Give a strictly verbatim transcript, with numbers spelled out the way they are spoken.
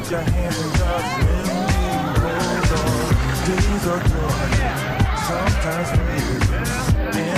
your hands in God's will. Hold on, days are joy, sometimes fade.